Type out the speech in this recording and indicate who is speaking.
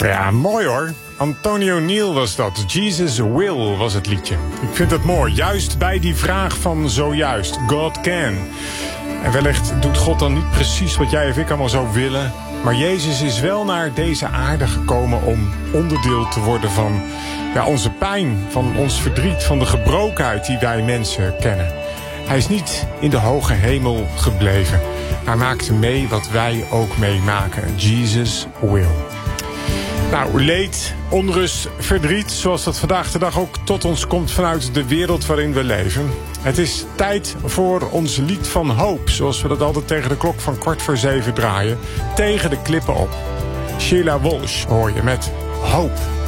Speaker 1: Ja, mooi hoor. Antonio Neal was dat. Jesus Will was het liedje. Ik vind het mooi. Juist bij die vraag van zojuist. God can. En wellicht doet God dan niet precies wat jij of ik allemaal zou willen. Maar Jezus is wel naar deze aarde gekomen om onderdeel te worden van onze pijn, van ons verdriet, van de gebrokenheid die wij mensen kennen. Hij is niet in de hoge hemel gebleven. Hij maakte mee wat wij ook meemaken. Jesus will. Nou, leed, onrust, verdriet, zoals dat vandaag de dag ook tot ons komt vanuit de wereld waarin we leven. Het is tijd voor ons lied van hoop, zoals we dat altijd tegen de klok van 6:45 draaien. Tegen de klippen op. Sheila Walsh hoor je met Hoop.